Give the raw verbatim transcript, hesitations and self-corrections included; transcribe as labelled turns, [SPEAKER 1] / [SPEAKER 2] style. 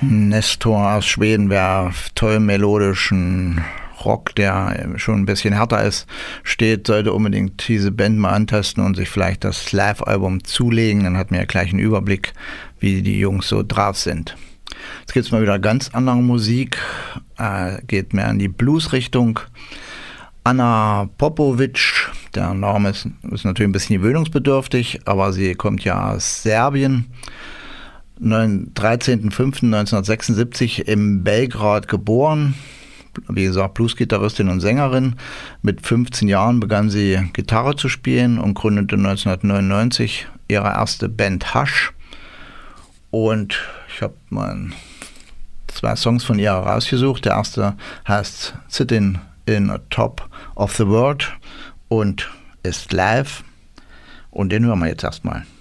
[SPEAKER 1] Nestor aus Schweden wäre toll melodischen Rock, der schon ein bisschen härter ist, steht, sollte unbedingt diese Band mal antasten und sich vielleicht das Live-Album zulegen. Dann hat man ja gleich einen Überblick, wie die Jungs so drauf sind. Jetzt gibt es mal wieder ganz andere Musik, äh, geht mehr in die Blues-Richtung. Anna Popovic, der Name ist, ist natürlich ein bisschen gewöhnungsbedürftig, aber sie kommt ja aus Serbien. dreizehnten fünften neunzehnhundertsechsundsiebzig in Belgrad geboren. Wie gesagt, Bluesgitarristin und Sängerin. Mit fünfzehn Jahren begann sie Gitarre zu spielen und gründete neunzehnhundertneunundneunzig ihre erste Band Hush. Und ich habe mal zwei Songs von ihr rausgesucht. Der erste heißt Sitting in a Top of the World und ist live. Und den hören wir jetzt erstmal.